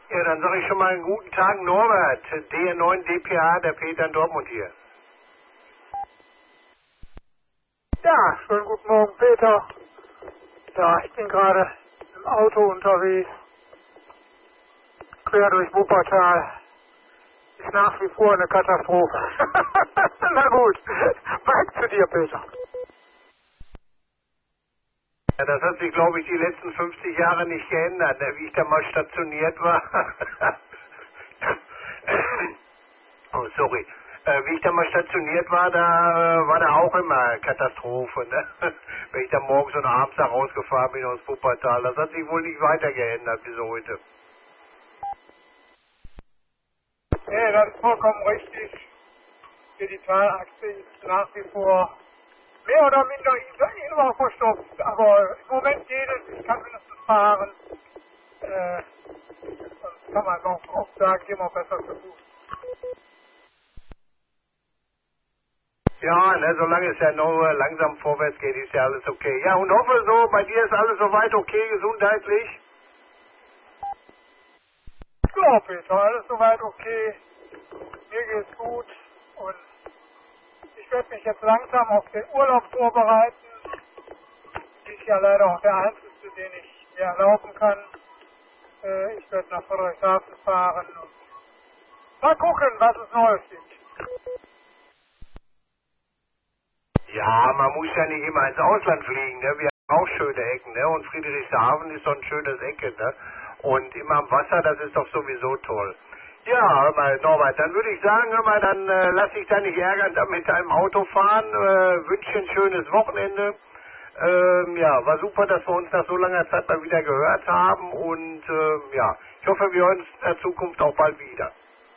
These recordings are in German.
Ja, dann sage ich schon mal einen guten Tag, Norbert. DR9 DPA, der Peter in Dortmund hier. Ja, schönen guten Morgen, Peter. Ja, ich bin gerade im Auto unterwegs, quer durch Wuppertal. Ist nach wie vor eine Katastrophe. Na gut, weiter zu dir, Peter. Ja, das hat sich, glaube ich, die letzten 50 Jahre nicht geändert, ne, wie ich da mal stationiert war. Oh, sorry. Wie ich da mal stationiert war, da war da auch immer Katastrophe, ne? Wenn ich da morgens und abends da rausgefahren bin aus Wuppertal. Das hat sich wohl nicht weiter geändert bis heute. Ja, das ist vollkommen richtig. Die Digitalachse ist nach wie vor mehr oder minder immer verstopft, aber im Moment geht es, ich kann mindestens fahren. Sonst kann man auch oft sagen, immer besser zu Fuß. Ja, ne, solange es ja nur langsam vorwärts geht, ist ja alles okay. Ja, und hoffe so, bei dir ist alles soweit okay, gesundheitlich? Ja, Peter, alles soweit okay. Mir geht's gut und ich werde mich jetzt langsam auf den Urlaub vorbereiten. Ist ja leider auch der einzige, den ich mir erlauben kann. Ich werde nach Friedrichshafen fahren und mal gucken, was es Neues gibt. Ja, man muss ja nicht immer ins Ausland fliegen, ne? Wir haben auch schöne Ecken, ne? Und Friedrichshafen ist so ein schönes Ecke, ne? Und immer am Wasser, das ist doch sowieso toll. Ja, hör mal, Norbert, dann würde ich sagen, hör mal, dann lass dich da nicht ärgern mit deinem Auto fahren. Wünsche dir ein schönes Wochenende. Ja, war super, dass wir uns nach so langer Zeit mal wieder gehört haben und ja, ich hoffe, wir hören uns in der Zukunft auch bald wieder.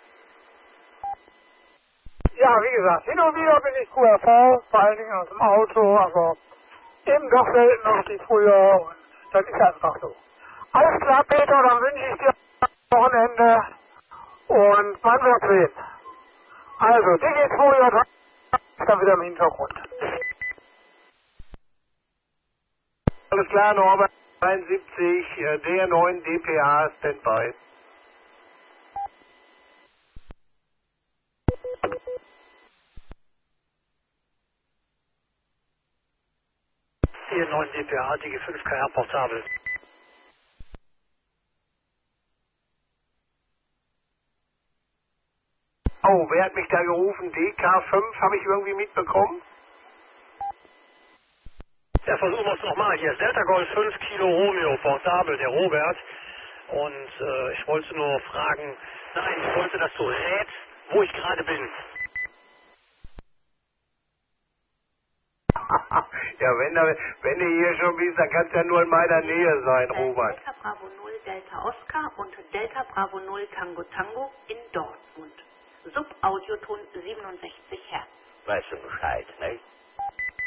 Ja, wie gesagt, hin und wieder bin ich QRV, vor allen Dingen aus dem Auto, aber eben doch selten noch wie früher und das ist einfach so. Alles klar, Peter, dann wünsche ich dir ein Wochenende und man wird sehen. Also, dir geht's vorher ist dann wieder im Hintergrund. Alles klar, Norbert, 73, DR9 DPA, Standby. Hier 9 dpa, DG5KR portabel. Oh, wer hat mich da gerufen? DK5, habe ich irgendwie mitbekommen? Ja, versuchen wir es nochmal. Hier ist Delta Golf 5 Kilo Romeo portabel, der Robert. Und ich wollte nur fragen, nein, ich wollte, dass du rätst, wo ich gerade bin. Ja, wenn du hier schon bist, dann kannst du ja nur in meiner Nähe sein, Robert. Delta Bravo 0 Delta Oscar und Delta Bravo 0 Tango Tango in Dortmund. Subaudioton 67 Hertz. Weißt du Bescheid, nicht?